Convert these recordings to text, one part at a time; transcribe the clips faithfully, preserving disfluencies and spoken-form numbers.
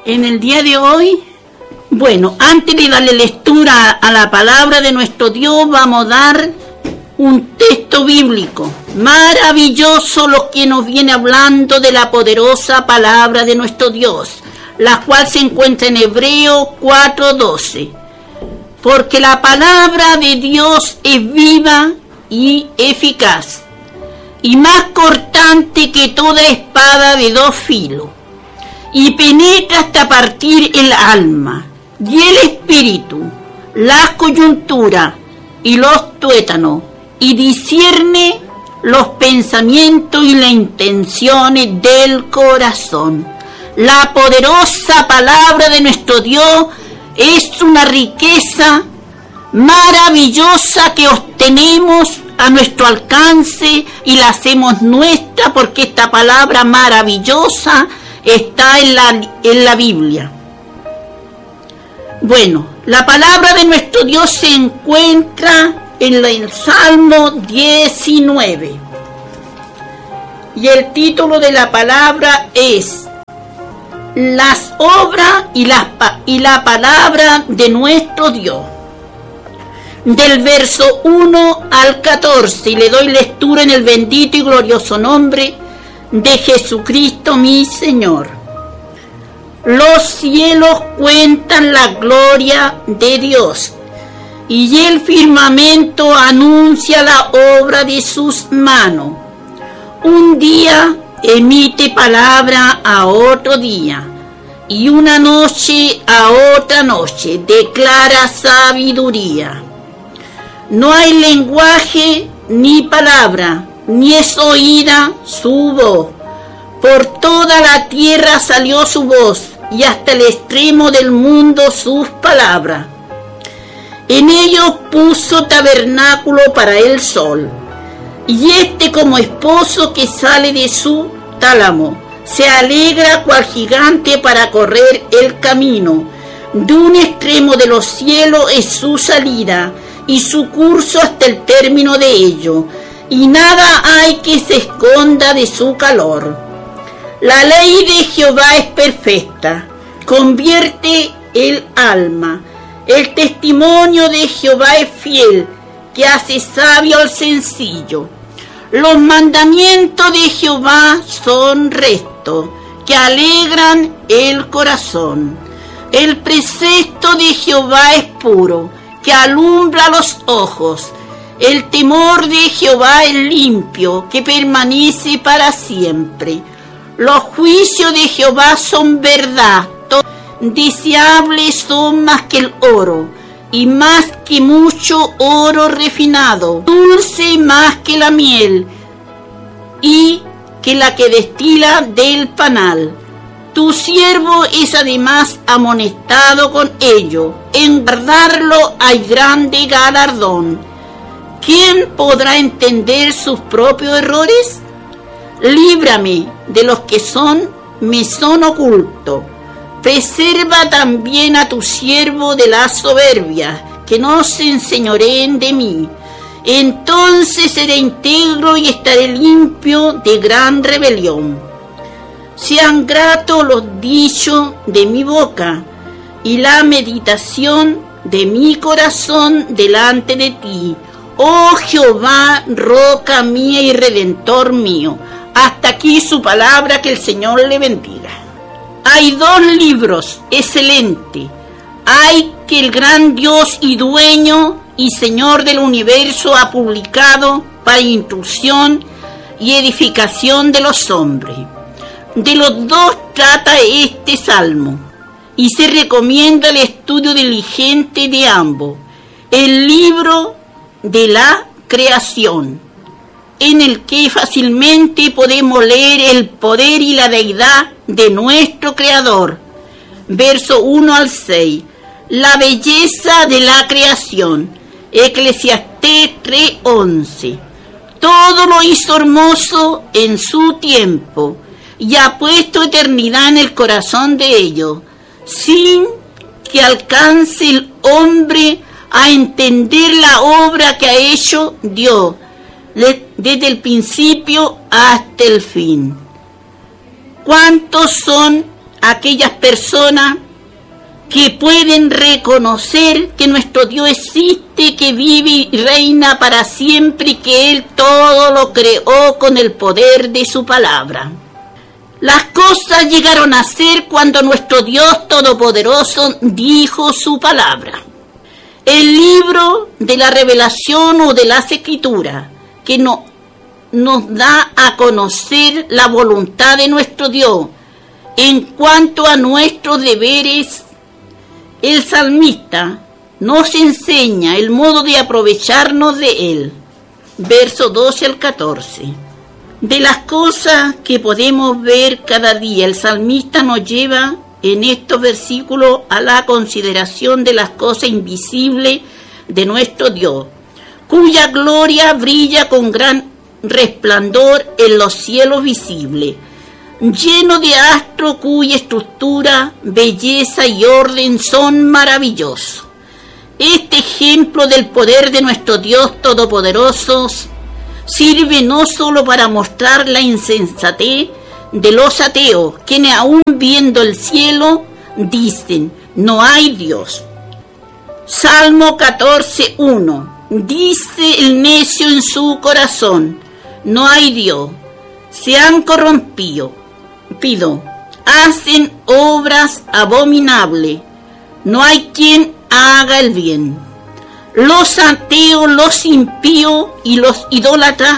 En el día de hoy, bueno, antes de darle lectura a la palabra de nuestro Dios, vamos a dar un texto bíblico. Maravilloso lo que nos viene hablando de la poderosa palabra de nuestro Dios, la cual se encuentra en Hebreos cuatro doce. Porque la palabra de Dios es viva y eficaz, y más cortante que toda espada de dos filos, y penetra hasta partir el alma y el espíritu, las coyunturas y los tuétanos, y discierne los pensamientos y las intenciones del corazón. La poderosa palabra de nuestro Dios es una riqueza maravillosa que obtenemos a nuestro alcance y la hacemos nuestra, porque esta palabra maravillosa está en la, en la Biblia. Bueno, la palabra de nuestro Dios se encuentra en el Salmo diecinueve. Y el título de la palabra es Las obras y la, y la palabra de nuestro Dios. Del verso uno al catorce, y le doy lectura en el bendito y glorioso nombre de Jesucristo mi Señor. Los cielos cuentan la gloria de Dios, y el firmamento anuncia la obra de sus manos. Un día emite palabra a otro día, y una noche a otra noche declara sabiduría. No hay lenguaje ni palabra, ni es oída su voz. Por toda la tierra salió su voz, y hasta el extremo del mundo sus palabras. En ellos puso tabernáculo para el sol, y este como esposo que sale de su tálamo, se alegra cual gigante para correr el camino. De un extremo de los cielos es su salida, y su curso hasta el término de ello, y nada hay que se esconda de su calor. La ley de Jehová es perfecta, convierte el alma. El testimonio de Jehová es fiel, que hace sabio al sencillo. Los mandamientos de Jehová son rectos, que alegran el corazón. El precepto de Jehová es puro, que alumbra los ojos. El temor de Jehová es limpio, que permanece para siempre. Los juicios de Jehová son verdad, deseables son más que el oro, y más que mucho oro refinado, dulce más que la miel, y que la que destila del panal. Tu siervo es además amonestado con ello, en guardarlo hay grande galardón. ¿Quién podrá entender sus propios errores? Líbrame de los que son, me son ocultos. Preserva también a tu siervo de la soberbia, que no se enseñoreen de mí. Entonces seré íntegro y estaré limpio de gran rebelión. Sean gratos los dichos de mi boca y la meditación de mi corazón delante de ti, oh Jehová, roca mía y redentor mío. Hasta aquí su palabra, que el Señor le bendiga. Hay dos libros excelentes. Hay que el gran Dios y dueño y Señor del universo ha publicado para instrucción y edificación de los hombres. De los dos trata este salmo, y se recomienda el estudio diligente de ambos. El libro de la creación, en el que fácilmente podemos leer el poder y la deidad de nuestro Creador. Verso uno al seis. La belleza de la creación. Eclesiastés tres once. Todo lo hizo hermoso en su tiempo, y ha puesto eternidad en el corazón de ellos, sin que alcance el hombre a entender la obra que ha hecho Dios, desde el principio hasta el fin. ¿Cuántos son aquellas personas que pueden reconocer que nuestro Dios existe, que vive y reina para siempre y que Él todo lo creó con el poder de su palabra. Las cosas llegaron a ser cuando nuestro Dios Todopoderoso dijo su palabra. El libro de la revelación o de las escrituras que no, nos da a conocer la voluntad de nuestro Dios en cuanto a nuestros deberes. El salmista nos enseña el modo de aprovecharnos de él. Verso doce al catorce. De las cosas que podemos ver cada día, el salmista nos lleva en estos versículos a la consideración de las cosas invisibles de nuestro Dios, cuya gloria brilla con gran resplandor en los cielos visibles, lleno de astros cuya estructura, belleza y orden son maravillosos. Este ejemplo del poder de nuestro Dios Todopoderoso sirve no solo para mostrar la insensatez de los ateos, quienes aún viendo el cielo dicen, no hay Dios. Salmo catorce, uno. Dice el necio en su corazón, no hay Dios, se han corrompido, pido, hacen obras abominables, no hay quien haga el bien. Los ateos, los impíos y los idólatras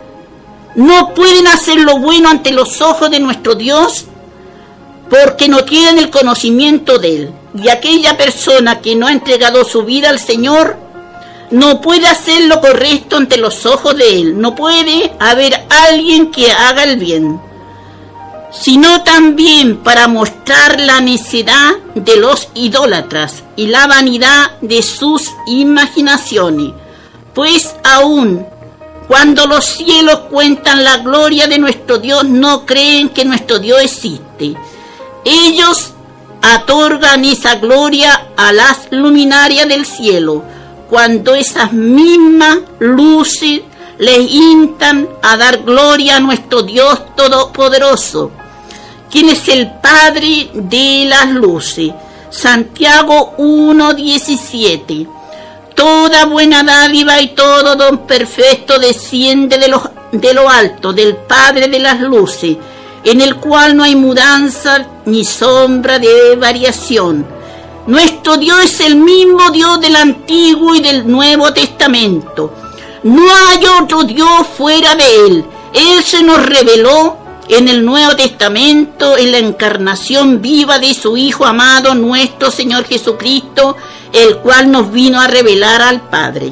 no pueden hacer lo bueno ante los ojos de nuestro Dios porque no tienen el conocimiento de Él. Y aquella persona que no ha entregado su vida al Señor no puede hacer lo correcto ante los ojos de Él. No puede haber alguien que haga el bien, sino también para mostrar la necedad de los idólatras y la vanidad de sus imaginaciones. Pues aún cuando los cielos cuentan la gloria de nuestro Dios, no creen que nuestro Dios existe. Ellos otorgan esa gloria a las luminarias del cielo, cuando esas mismas luces les instan a dar gloria a nuestro Dios Todopoderoso, quien es el Padre de las luces. Santiago uno, diecisiete. Toda buena dádiva y todo don perfecto desciende de lo, de lo alto, del Padre de las luces, en el cual no hay mudanza ni sombra de variación. Nuestro Dios es el mismo Dios del Antiguo y del Nuevo Testamento. No hay otro Dios fuera de Él. Él se nos reveló en el Nuevo Testamento, en la encarnación viva de su Hijo amado, nuestro Señor Jesucristo, el cual nos vino a revelar al Padre.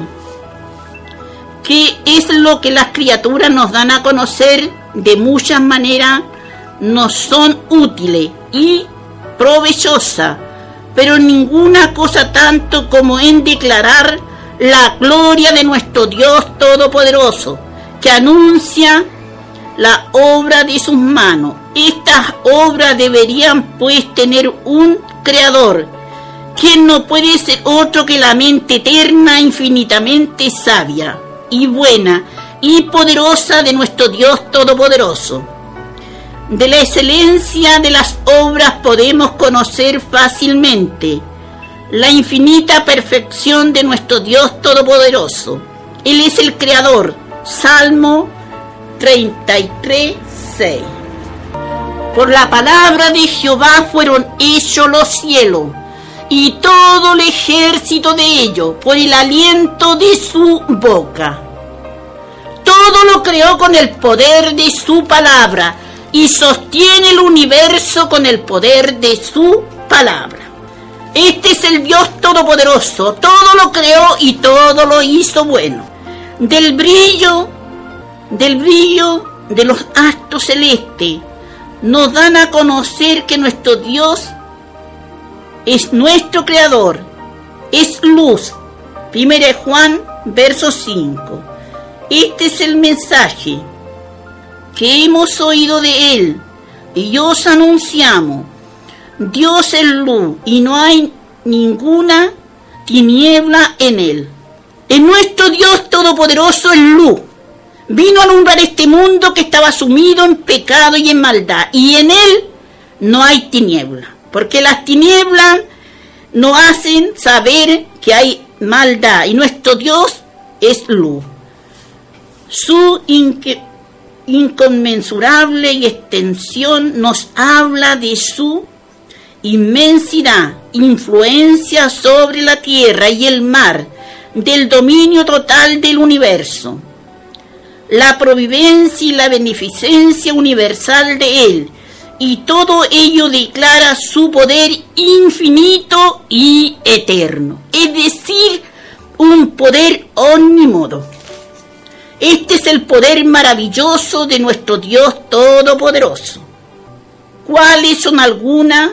¿Qué es lo que las criaturas nos dan a conocer? De muchas maneras nos son útiles y provechosas, pero ninguna cosa tanto como en declarar la gloria de nuestro Dios Todopoderoso, que anuncia la obra de sus manos. Estas obras deberían pues tener un creador, quien no puede ser otro que la mente eterna, infinitamente sabia y buena y poderosa de nuestro Dios Todopoderoso. De la excelencia de las obras podemos conocer fácilmente la infinita perfección de nuestro Dios Todopoderoso. Él es el Creador. Salmo treinta y tres, seis. Por la palabra de Jehová fueron hechos los cielos, y todo el ejército de ellos, por el aliento de su boca. Todo lo creó con el poder de su palabra, y sostiene el universo con el poder de su palabra. Este es el Dios Todopoderoso, todo lo creó y todo lo hizo bueno. Del brillo, del brillo de los astros celestes, nos dan a conocer que nuestro Dios es nuestro Creador, es luz. Primera de Juan, verso cinco. Este es el mensaje que hemos oído de Él y os anunciamos. Dios es luz y no hay ninguna tiniebla en Él. En nuestro Dios Todopoderoso es luz. Vino a alumbrar este mundo que estaba sumido en pecado y en maldad, y en Él no hay tiniebla, porque las tinieblas nos hacen saber que hay maldad y nuestro Dios es luz. Su inque- inconmensurable extensión nos habla de su inmensidad, influencia sobre la tierra y el mar, del dominio total del universo, la providencia y la beneficencia universal de Él, y todo ello declara su poder infinito y eterno, es decir, un poder omnimodo. Este es el poder maravilloso de nuestro Dios Todopoderoso. ¿Cuáles son algunas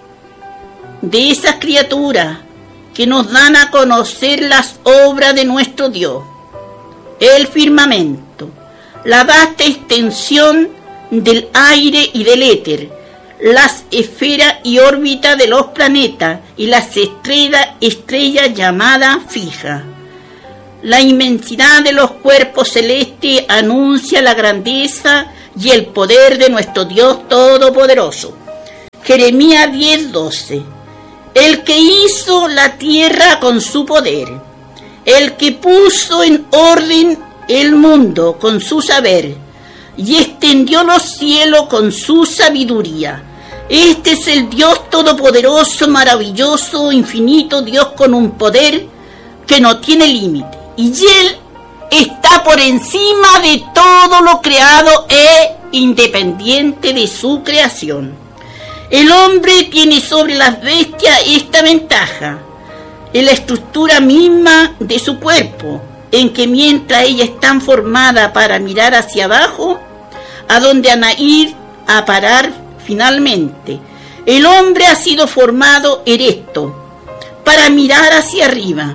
de esas criaturas que nos dan a conocer las obras de nuestro Dios? El firmamento, la vasta extensión del aire y del éter, las esferas y órbitas de los planetas y las estrellas, estrellas llamadas fijas. La inmensidad de los cuerpos celestes anuncia la grandeza y el poder de nuestro Dios Todopoderoso. Jeremías diez doce. El que hizo la tierra con su poder, el que puso en orden el mundo con su saber, y extendió los cielos con su sabiduría. Este es el Dios Todopoderoso, maravilloso, infinito, Dios con un poder que no tiene límite. Y Él está por encima de todo lo creado e independiente de su creación. El hombre tiene sobre las bestias esta ventaja, en la estructura misma de su cuerpo, en que mientras ellas están formadas para mirar hacia abajo, a donde van a ir a parar finalmente, el hombre ha sido formado erecto, para mirar hacia arriba,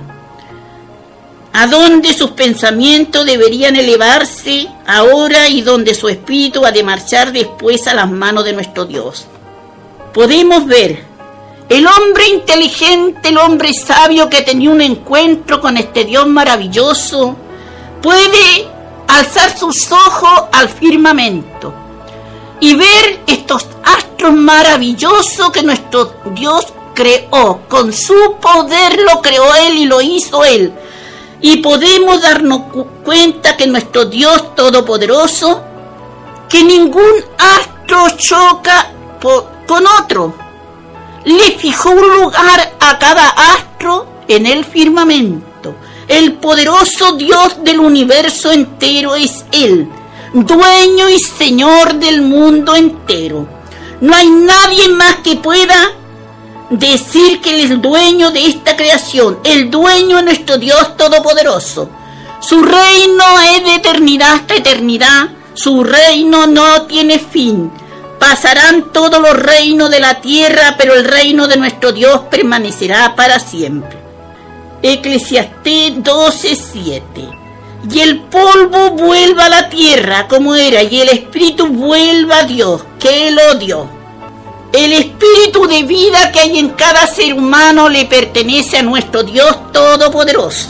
a donde sus pensamientos deberían elevarse ahora y donde su espíritu ha de marchar después a las manos de nuestro Dios. Podemos ver el hombre inteligente, el hombre sabio que tenía un encuentro con este Dios maravilloso, puede alzar sus ojos al firmamento y ver estos astros maravillosos que nuestro Dios creó. Con su poder lo creó Él y lo hizo Él. Y podemos darnos cuenta que nuestro Dios Todopoderoso, que ningún astro choca por, con otro, le fijó un lugar a cada astro en el firmamento. El poderoso Dios del universo entero es Él, dueño y Señor del mundo entero. No hay nadie más que pueda decir que Él es el dueño de esta creación, el dueño de nuestro Dios Todopoderoso. Su reino es de eternidad hasta eternidad, su reino no tiene fin. Pasarán todos los reinos de la tierra, pero el reino de nuestro Dios permanecerá para siempre. Eclesiastés doce siete. Y el polvo vuelva a la tierra como era, y el espíritu vuelva a Dios, que lo dio. El espíritu de vida que hay en cada ser humano le pertenece a nuestro Dios Todopoderoso.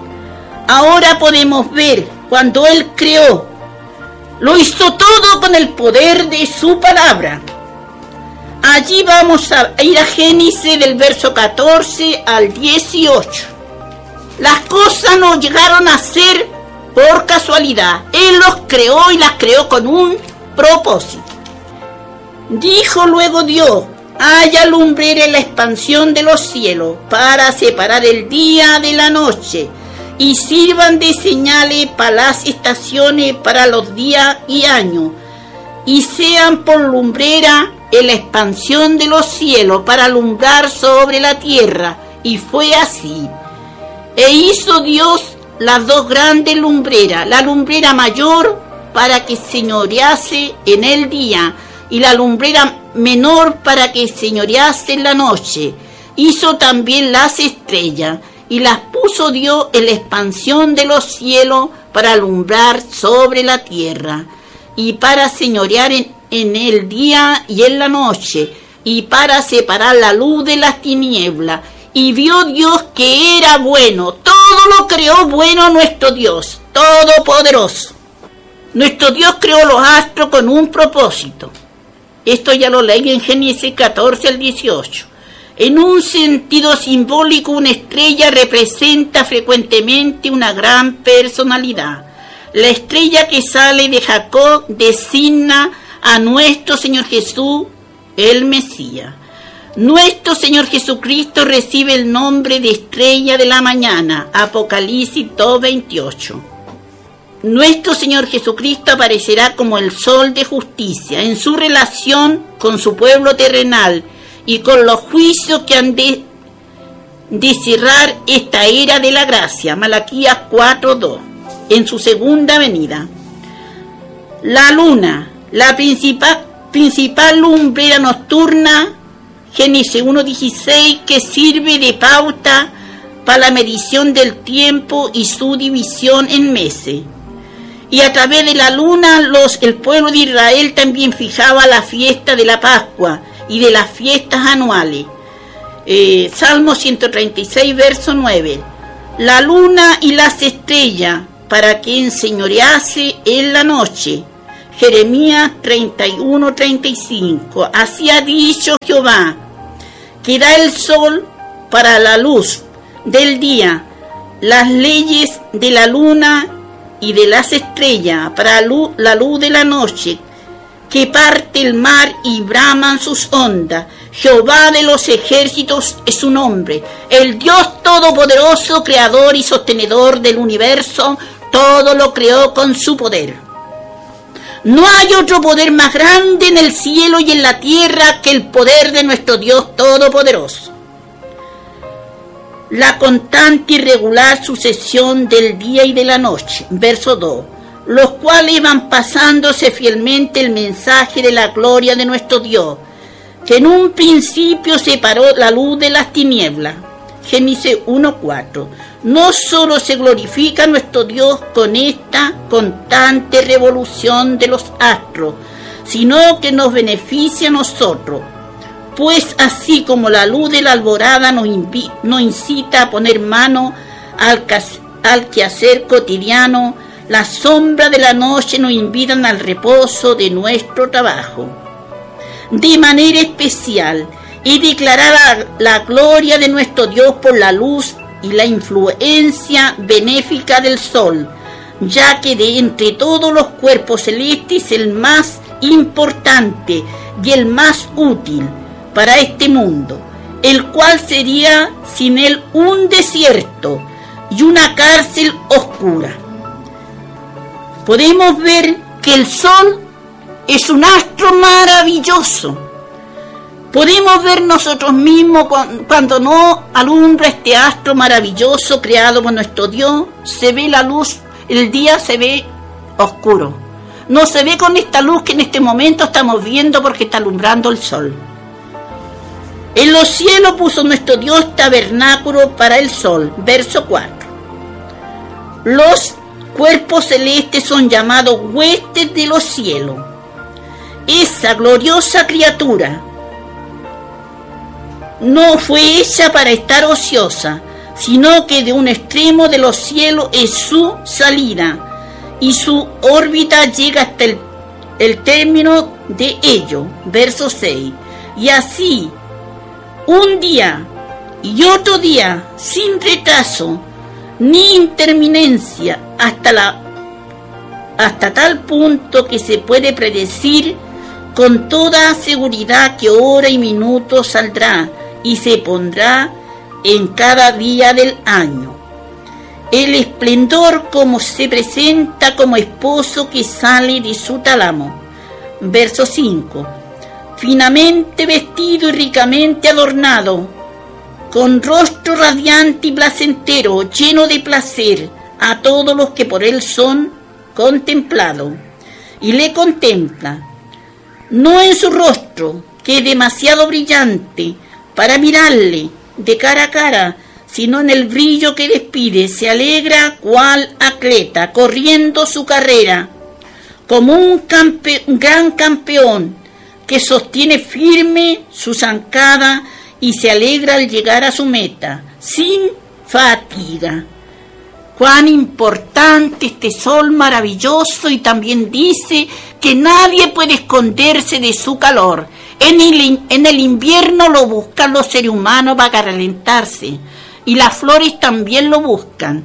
Ahora podemos ver cuando Él creó, lo hizo todo con el poder de su palabra. Allí vamos a ir a Génesis del verso catorce al dieciocho. Las cosas no llegaron a ser por casualidad. Él los creó y las creó con un propósito. Dijo luego Dios: haya lumbrera en la expansión de los cielos para separar el día de la noche, y sirvan de señales para las estaciones, para los días y años, y sean por lumbrera en la expansión de los cielos para alumbrar sobre la tierra. Y fue así. E hizo Dios las dos grandes lumbreras, la lumbrera mayor para que señorease en el día, y la lumbrera menor para que señorease en la noche. Hizo también las estrellas, y las puso Dios en la expansión de los cielos para alumbrar sobre la tierra, y para señorear en, en el día y en la noche, y para separar la luz de las tinieblas. Y vio Dios que era bueno. Todo lo creó bueno nuestro Dios Todopoderoso. Nuestro Dios creó los astros con un propósito. Esto ya lo leí en Génesis catorce al dieciocho. En un sentido simbólico, una estrella representa frecuentemente una gran personalidad. La estrella que sale de Jacob designa a nuestro Señor Jesús, el Mesías. Nuestro Señor Jesucristo recibe el nombre de estrella de la mañana, Apocalipsis dos veintiocho. Nuestro Señor Jesucristo aparecerá como el sol de justicia en su relación con su pueblo terrenal y con los juicios que han de, de cerrar esta era de la gracia, Malaquías cuatro dos, en su segunda venida. La luna, la principal, principal lumbrera nocturna, Génesis uno dieciséis, que sirve de pauta para la medición del tiempo y su división en meses. Y a través de la luna los, el pueblo de Israel también fijaba la fiesta de la Pascua y de las fiestas anuales. Eh, Salmo ciento treinta y seis, verso nueve. La luna y las estrellas para que enseñorease en la noche. Jeremías treinta y uno, treinta y cinco. Así ha dicho Jehová, que da el sol para la luz del día, las leyes de la luna y de las estrellas para la luz de la noche, que parte el mar y braman sus ondas. Jehová de los ejércitos es su nombre, el Dios todopoderoso, creador y sostenedor del universo, todo lo creó con su poder. No hay otro poder más grande en el cielo y en la tierra que el poder de nuestro Dios todopoderoso. La constante y regular sucesión del día y de la noche, verso dos, los cuales van pasándose fielmente el mensaje de la gloria de nuestro Dios, que en un principio separó la luz de las tinieblas, Génesis uno cuatro. No solo se glorifica nuestro Dios con esta constante revolución de los astros, sino que nos beneficia a nosotros, pues así como la luz de la alborada nos, invi- nos incita a poner mano al, al quehacer cotidiano, la sombra de la noche nos invitan al reposo de nuestro trabajo. De manera especial, y declarar la, la gloria de nuestro Dios por la luz y la influencia benéfica del sol, ya que de entre todos los cuerpos celestes el más importante y el más útil para este mundo, el cual sería sin él un desierto y una cárcel oscura. Podemos ver que el sol es un astro maravilloso. Podemos ver nosotros mismos cuando no alumbra este astro maravilloso creado por nuestro Dios, se ve la luz, el día se ve oscuro. No se ve con esta luz que en este momento estamos viendo porque está alumbrando el sol. En los cielos puso nuestro Dios tabernáculo para el sol, verso cuatro. Los cuerpos celestes son llamados huestes de los cielos. Esa gloriosa criatura no fue hecha para estar ociosa, sino que de un extremo de los cielos es su salida, y su órbita llega hasta el, el término de ello, verso seis. Y así, un día y otro día, sin retraso ni interminencia, hasta, la, hasta tal punto que se puede predecir con toda seguridad que hora y minuto saldrá y se pondrá en cada día del año. El esplendor como se presenta como esposo que sale de su tálamo. Verso cinco. Finamente vestido y ricamente adornado, con rostro radiante y placentero, lleno de placer a todos los que por él son contemplados. Y le contempla, no en su rostro, que es demasiado brillante para mirarle de cara a cara, sino en el brillo que despide, se alegra cual atleta, corriendo su carrera, como un, campe- un gran campeón que sostiene firme su zancada y se alegra al llegar a su meta, sin fatiga. Cuán importante este sol maravilloso, y también dice que nadie puede esconderse de su calor. En el, en el invierno lo buscan los seres humanos para calentarse, y las flores también lo buscan,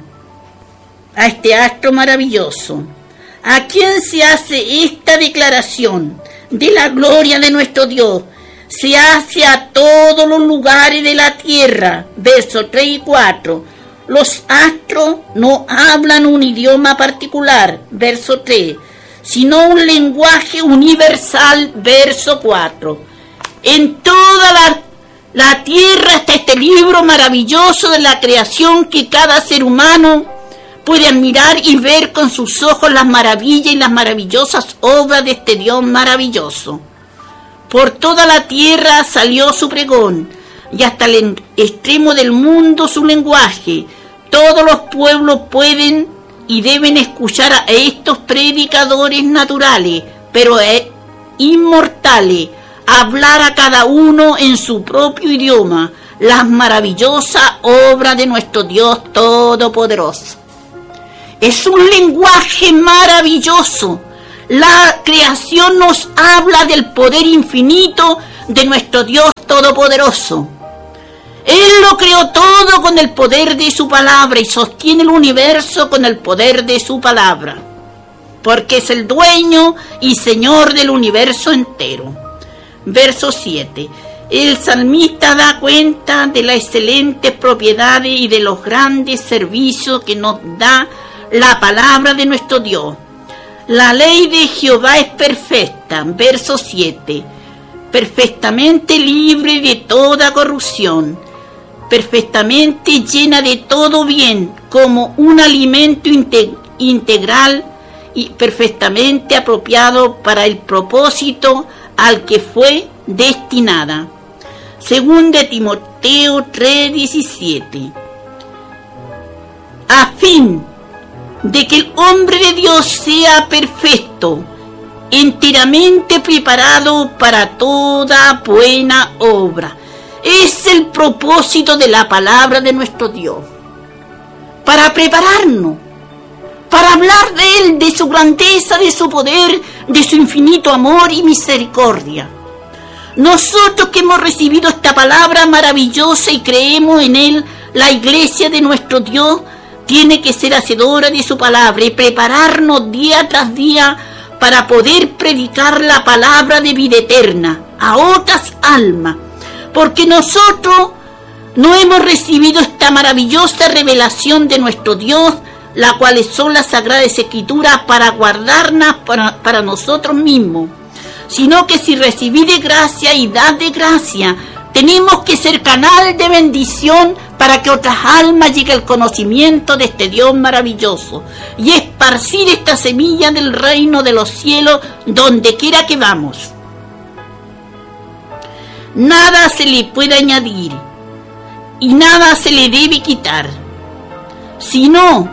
a este astro maravilloso. ¿A quién se hace esta declaración de la gloria de nuestro Dios? Se hace a todos los lugares de la tierra. Versos tres y cuatro. Los astros no hablan un idioma particular, verso tres, sino un lenguaje universal, verso cuatro. En toda la, la tierra está este libro maravilloso de la creación que cada ser humano puede admirar y ver con sus ojos las maravillas y las maravillosas obras de este Dios maravilloso. Por toda la tierra salió su pregón, y hasta el extremo del mundo su lenguaje. Todos los pueblos pueden y deben escuchar a estos predicadores naturales, pero inmortales, hablar a cada uno en su propio idioma las maravillosas obras de nuestro Dios Todopoderoso. Es un lenguaje maravilloso. La creación nos habla del poder infinito de nuestro Dios Todopoderoso. Él lo creó todo con el poder de su palabra y sostiene el universo con el poder de su palabra, porque es el dueño y señor del universo entero. Verso siete. El salmista da cuenta de las excelentes propiedades y de los grandes servicios que nos da la palabra de nuestro Dios. La ley de Jehová es perfecta. Verso siete. Perfectamente libre de toda corrupción, perfectamente llena de todo bien, como un alimento inte- integral y perfectamente apropiado para el propósito al que fue destinada. Según de Timoteo tres diecisiete. A fin de que el hombre de Dios sea perfecto, enteramente preparado para toda buena obra. Es el propósito de la palabra de nuestro Dios, para prepararnos, para hablar de Él, de su grandeza, de su poder, de su infinito amor y misericordia. Nosotros que hemos recibido esta palabra maravillosa y creemos en Él, la iglesia de nuestro Dios tiene que ser hacedora de su palabra y prepararnos día tras día para poder predicar la palabra de vida eterna a otras almas, porque nosotros no hemos recibido esta maravillosa revelación de nuestro Dios, la cual son las Sagradas Escrituras para guardarlas para, para nosotros mismos, sino que si recibí de gracia y da de gracia, tenemos que ser canal de bendición para que otras almas lleguen al conocimiento de este Dios maravilloso y esparcir esta semilla del reino de los cielos donde quiera que vamos. Nada se le puede añadir y nada se le debe quitar, sino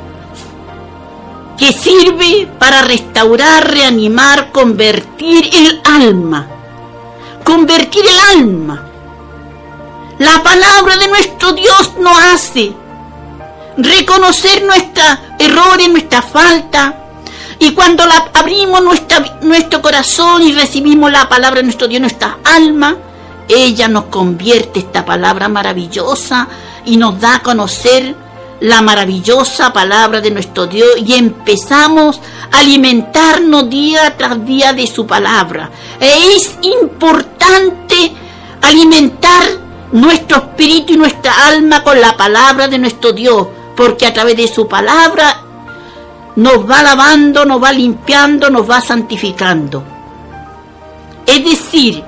que sirve para restaurar, reanimar, convertir el alma, convertir el alma. La palabra de nuestro Dios nos hace reconocer nuestros errores, nuestra falta, y cuando la abrimos nuestra, nuestro corazón y recibimos la palabra de nuestro Dios, nuestra alma, ella nos convierte esta palabra maravillosa y nos da a conocer la maravillosa palabra de nuestro Dios y empezamos a alimentarnos día tras día de su palabra. Es importante alimentar nuestro espíritu y nuestra alma con la palabra de nuestro Dios, porque a través de su palabra nos va lavando, nos va limpiando, nos va santificando. Es decir,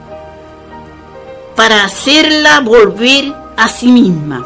para hacerla volver a sí misma.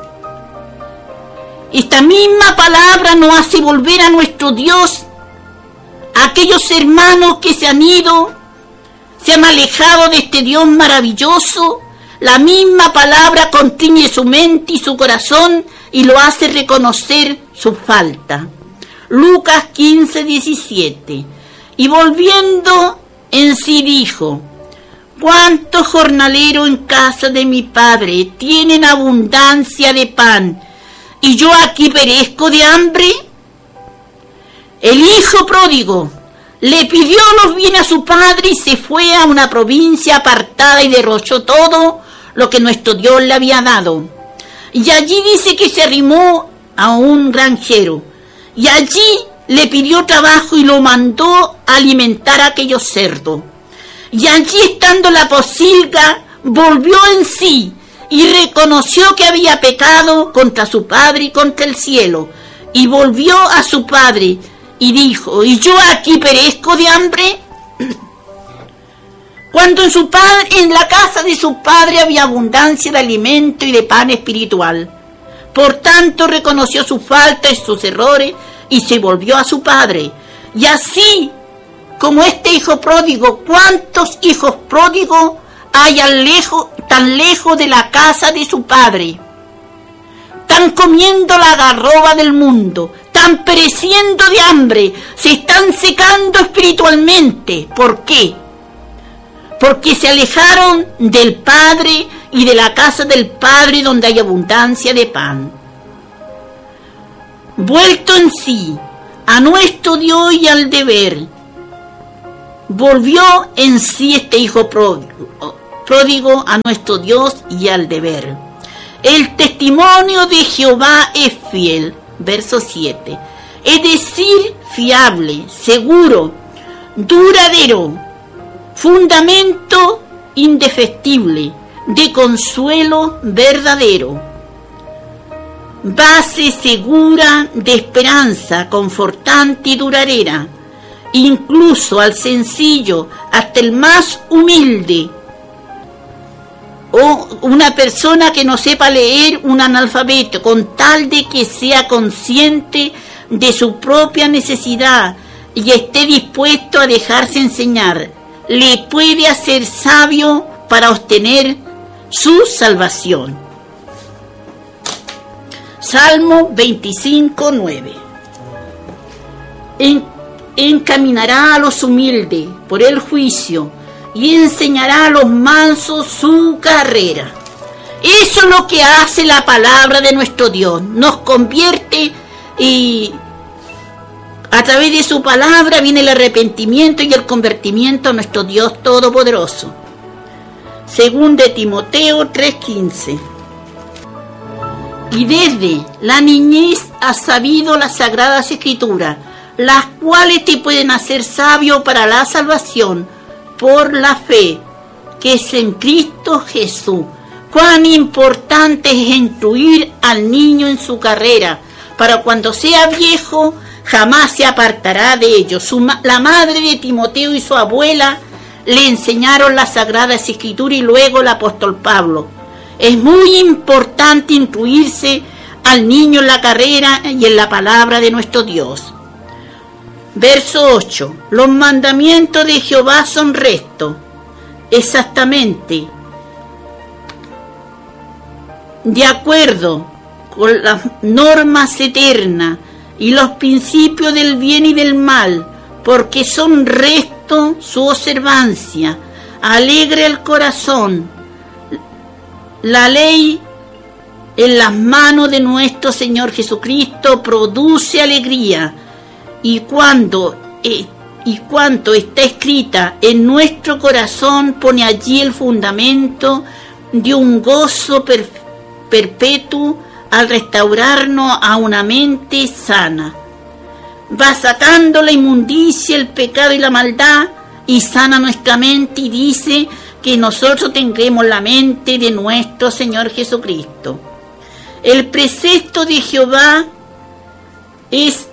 Esta misma palabra nos hace volver a nuestro Dios, a aquellos hermanos que se han ido, se han alejado de este Dios maravilloso. La misma palabra contiene su mente y su corazón y lo hace reconocer su falta. Lucas quince diecisiete. Y volviendo en sí dijo: ¿cuántos jornaleros en casa de mi padre tienen abundancia de pan, y yo aquí perezco de hambre? El hijo pródigo le pidió los bienes a su padre y se fue a una provincia apartada y derrochó todo lo que nuestro Dios le había dado. Y allí dice que se arrimó a un granjero y allí le pidió trabajo y lo mandó a alimentar a aquellos cerdos. Y allí, estando la pocilga, volvió en sí y reconoció que había pecado contra su padre y contra el cielo. Y volvió a su padre y dijo: ¿y yo aquí perezco de hambre? Cuando en su padre, en la casa de su padre había abundancia de alimento y de pan espiritual. Por tanto, reconoció su falta y sus errores y se volvió a su padre. Y así como este hijo pródigo, ¿cuántos hijos pródigos hay tan lejos, tan lejos de la casa de su padre? Están comiendo la garroba del mundo, están pereciendo de hambre, se están secando espiritualmente. ¿Por qué? Porque se alejaron del Padre y de la casa del Padre donde hay abundancia de pan. Vuelto en sí a nuestro Dios y al deber, volvió en sí este hijo pródigo, pródigo a nuestro Dios y al deber. El testimonio de Jehová es fiel, verso siete, es decir, fiable, seguro, duradero, fundamento indefectible, de consuelo verdadero, base segura de esperanza confortante y duradera, incluso al sencillo, hasta el más humilde, o una persona que no sepa leer, un analfabeto, con tal de que sea consciente de su propia necesidad y esté dispuesto a dejarse enseñar, le puede hacer sabio para obtener su salvación. Salmo veinticinco, nueve. En, encaminará a los humildes por el juicio y enseñará a los mansos su carrera. Eso es lo que hace la palabra de nuestro Dios. Nos convierte y a través de su palabra viene el arrepentimiento y el convertimiento a nuestro Dios Todopoderoso. Según de Timoteo tres quince. Y desde la niñez has sabido las sagradas escrituras, las cuales te pueden hacer sabio para la salvación por la fe que es en Cristo Jesús. Cuán importante es instruir al niño en su carrera, para cuando sea viejo jamás se apartará de ello. Su, la madre de Timoteo y su abuela le enseñaron las sagradas escrituras y luego el apóstol Pablo. Es muy importante instruirse al niño en la carrera y en la palabra de nuestro Dios. Verso ocho. Los mandamientos de Jehová son rectos, exactamente, de acuerdo con las normas eternas y los principios del bien y del mal, porque son rectos su observancia, alegre el corazón. La ley en las manos de nuestro Señor Jesucristo produce alegría, y cuando eh, y cuanto está escrita en nuestro corazón pone allí el fundamento de un gozo per, perpetuo al restaurarnos a una mente sana. Va sacando la inmundicia, el pecado y la maldad y sana nuestra mente, y dice que nosotros tendremos la mente de nuestro Señor Jesucristo. El precepto de Jehová es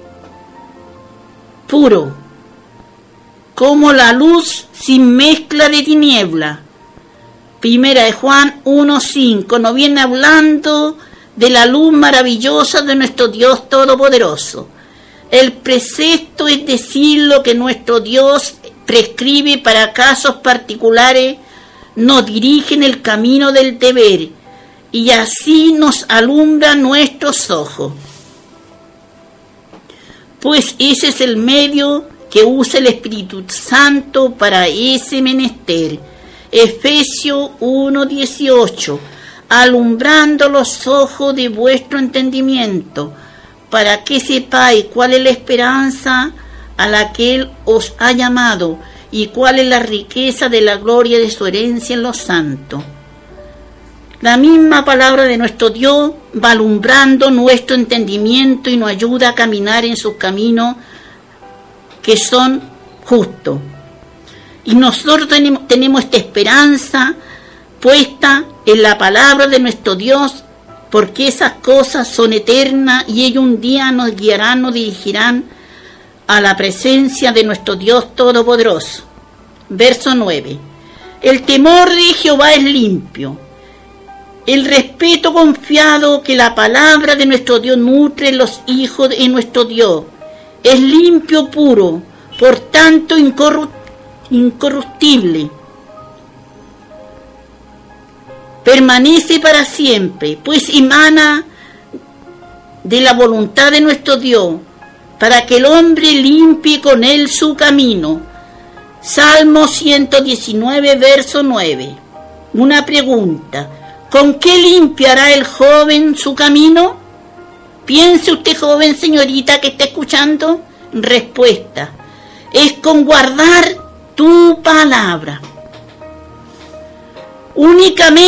puro, como la luz sin mezcla de tiniebla. Primera de Juan uno cinco nos viene hablando de la luz maravillosa de nuestro Dios Todopoderoso. El precepto es decir, lo que nuestro Dios prescribe para casos particulares, nos dirige en el camino del deber y así nos alumbra nuestros ojos. Pues ese es el medio que usa el Espíritu Santo para ese menester. Efesios uno dieciocho. alumbrando los ojos de vuestro entendimiento, para que sepáis cuál es la esperanza a la que Él os ha llamado, y cuál es la riqueza de la gloria de su herencia en los santos. La misma palabra de nuestro Dios va alumbrando nuestro entendimiento y nos ayuda a caminar en sus caminos que son justos. Y nosotros tenemos, tenemos esta esperanza puesta en la palabra de nuestro Dios, porque esas cosas son eternas y ellos un día nos guiarán, nos dirigirán a la presencia de nuestro Dios Todopoderoso. Verso nueve. El temor de Jehová es limpio. El respeto confiado que la palabra de nuestro Dios nutre en los hijos de nuestro Dios es limpio, puro, por tanto incorru- incorruptible. Permanece para siempre, pues emana de la voluntad de nuestro Dios, para que el hombre limpie con él su camino. Salmo ciento diecinueve, verso nueve. Una pregunta: ¿con qué limpiará el joven su camino? Piense usted, joven, señorita que está escuchando. Respuesta: es con guardar tu palabra. Únicamente